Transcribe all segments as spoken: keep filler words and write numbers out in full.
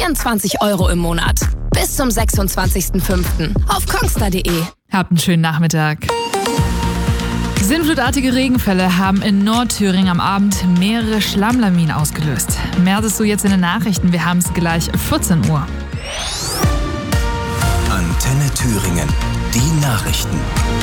vierundzwanzig Euro im Monat. Bis zum sechsundzwanzigsten fünften auf kongstar punkt de. Habt einen schönen Nachmittag. Sinnflutartige Regenfälle haben in Nordthüringen am Abend mehrere Schlammlawinen ausgelöst. Mehr dazu jetzt in den Nachrichten. Wir haben es gleich vierzehn Uhr. Antenne Thüringen. Die Nachrichten.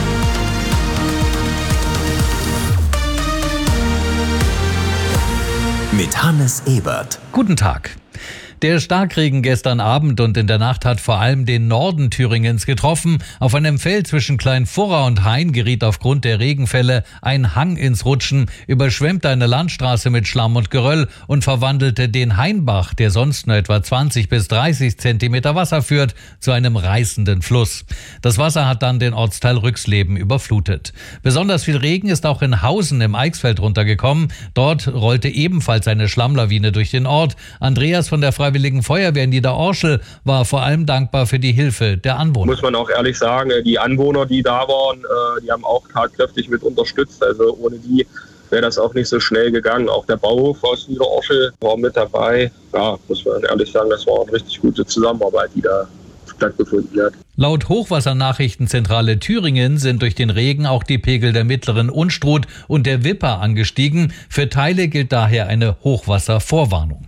Mit Hannes Ebert. Guten Tag. Der Starkregen gestern Abend und in der Nacht hat vor allem den Norden Thüringens getroffen. Auf einem Feld zwischen Kleinfurra und Hain geriet aufgrund der Regenfälle ein Hang ins Rutschen, überschwemmte eine Landstraße mit Schlamm und Geröll und verwandelte den Hainbach, der sonst nur etwa zwanzig bis dreißig Zentimeter Wasser führt, zu einem reißenden Fluss. Das Wasser hat dann den Ortsteil Rüxleben überflutet. Besonders viel Regen ist auch in Hausen im Eichsfeld runtergekommen. Dort rollte ebenfalls eine Schlammlawine durch den Ort. Andreas von der Freiwilligen Feuerwehr in Niederorschel war vor allem dankbar für die Hilfe der Anwohner. Muss man auch ehrlich sagen, die Anwohner, die da waren, die haben auch tatkräftig mit unterstützt. Also ohne die wäre das auch nicht so schnell gegangen. Auch der Bauhof aus Niederorschel war mit dabei. Ja, muss man ehrlich sagen, das war eine richtig gute Zusammenarbeit, die da stattgefunden hat. Laut Hochwassernachrichtenzentrale Thüringen sind durch den Regen auch die Pegel der mittleren Unstrut und der Wipper angestiegen. Für Teile gilt daher eine Hochwasservorwarnung.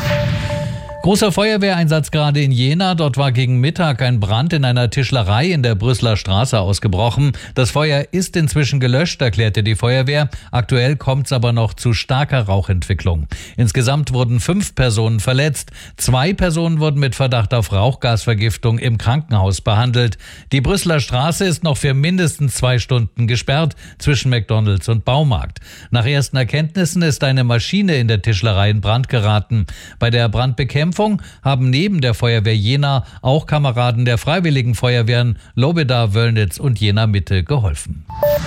Großer Feuerwehreinsatz gerade in Jena. Dort war gegen Mittag ein Brand in einer Tischlerei in der Brüsseler Straße ausgebrochen. Das Feuer ist inzwischen gelöscht, erklärte die Feuerwehr. Aktuell kommt es aber noch zu starker Rauchentwicklung. Insgesamt wurden fünf Personen verletzt. Zwei Personen wurden mit Verdacht auf Rauchgasvergiftung im Krankenhaus behandelt. Die Brüsseler Straße ist noch für mindestens zwei Stunden gesperrt zwischen McDonald's und Baumarkt. Nach ersten Erkenntnissen ist eine Maschine in der Tischlerei in Brand geraten. Bei der Brandbekämpfung haben neben der Feuerwehr Jena auch Kameraden der Freiwilligen Feuerwehren Lobeda, Wöllnitz und Jena Mitte geholfen.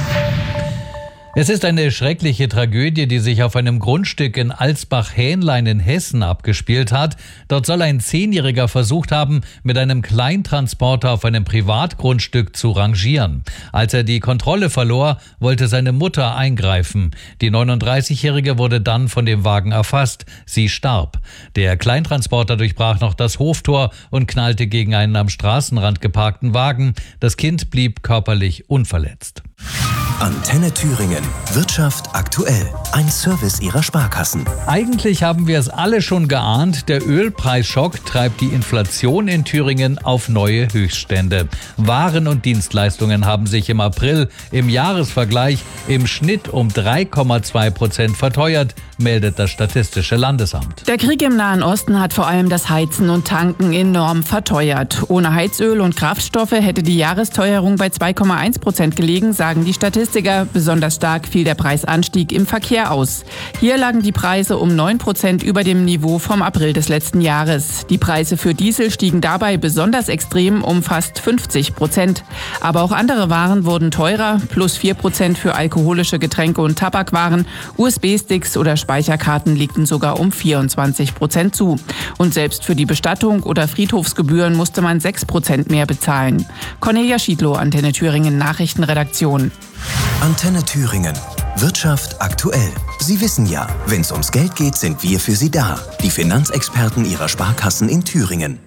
Es ist eine schreckliche Tragödie, die sich auf einem Grundstück in Alsbach-Hähnlein in Hessen abgespielt hat. Dort soll ein Zehnjähriger versucht haben, mit einem Kleintransporter auf einem Privatgrundstück zu rangieren. Als er die Kontrolle verlor, wollte seine Mutter eingreifen. Die neununddreißigjährige wurde dann von dem Wagen erfasst. Sie starb. Der Kleintransporter durchbrach noch das Hoftor und knallte gegen einen am Straßenrand geparkten Wagen. Das Kind blieb körperlich unverletzt. Antenne Thüringen. Wirtschaft aktuell. Ein Service Ihrer Sparkassen. Eigentlich haben wir es alle schon geahnt. Der Ölpreisschock treibt die Inflation in Thüringen auf neue Höchststände. Waren und Dienstleistungen haben sich im April im Jahresvergleich im Schnitt um drei Komma zwei Prozent verteuert, meldet das Statistische Landesamt. Der Krieg im Nahen Osten hat vor allem das Heizen und Tanken enorm verteuert. Ohne Heizöl und Kraftstoffe hätte die Jahresteuerung bei zwei Komma eins Prozent gelegen, sagen die Statistiker. Besonders stark fiel der Preisanstieg im Verkehr aus. Hier lagen die Preise um neun Prozent über dem Niveau vom April des letzten Jahres. Die Preise für Diesel stiegen dabei besonders extrem um fast fünfzig Prozent. Aber auch andere Waren wurden teurer, plus vier Prozent für alkoholische Getränke und Tabakwaren. U S B-Sticks oder Speicherkarten legten sogar um vierundzwanzig Prozent zu. Und selbst für die Bestattung oder Friedhofsgebühren musste man sechs Prozent mehr bezahlen. Cornelia Schiedlow, Antenne Thüringen Nachrichtenredaktion. Antenne Thüringen. Wirtschaft aktuell. Sie wissen ja, wenn es ums Geld geht, sind wir für Sie da. Die Finanzexperten Ihrer Sparkassen in Thüringen.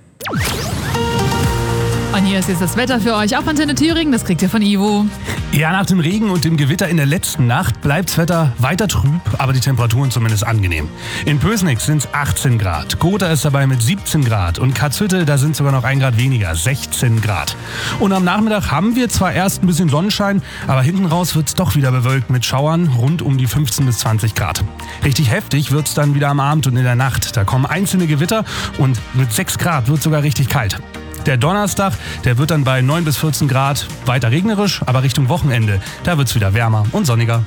Und hier ist jetzt das Wetter für euch auf Antenne Thüringen. Das kriegt ihr von Ivo. Ja, nach dem Regen und dem Gewitter in der letzten Nacht bleibt das Wetter weiter trüb, aber die Temperaturen zumindest angenehm. In Pößnitz sind es achtzehn Grad, Gotha ist dabei mit siebzehn Grad und Katzhütte, da sind sogar noch ein Grad weniger, sechzehn Grad. Und am Nachmittag haben wir zwar erst ein bisschen Sonnenschein, aber hinten raus wird es doch wieder bewölkt mit Schauern rund um die fünfzehn bis zwanzig Grad. Richtig heftig wird es dann wieder am Abend und in der Nacht. Da kommen einzelne Gewitter und mit sechs Grad wird es sogar richtig kalt. Der Donnerstag, der wird dann bei neun bis vierzehn Grad weiter regnerisch, aber Richtung Wochenende, da wird es wieder wärmer und sonniger.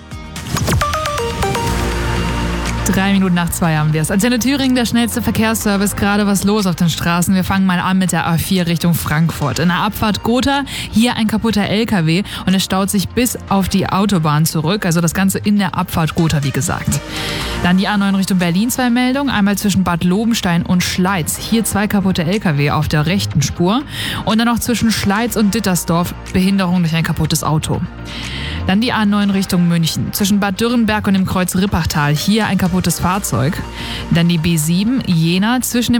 Drei Minuten nach zwei haben wir es. Antenne Thüringen, der schnellste Verkehrsservice. Gerade was los auf den Straßen. Wir fangen mal an mit der A vier Richtung Frankfurt. In der Abfahrt Gotha, hier ein kaputter L K W und es staut sich bis auf die Autobahn zurück. Also das Ganze in der Abfahrt Gotha, wie gesagt. Dann die A neun Richtung Berlin, zwei Meldungen. Einmal zwischen Bad Lobenstein und Schleiz. Hier zwei kaputte L K W auf der rechten Spur. Und dann noch zwischen Schleiz und Dittersdorf Behinderung durch ein kaputtes Auto. Dann die A neun Richtung München. Zwischen Bad Dürrenberg und dem Kreuz Rippachtal. Hier ein kaputtes Fahrzeug. Dann die B sieben Jena zwischen dem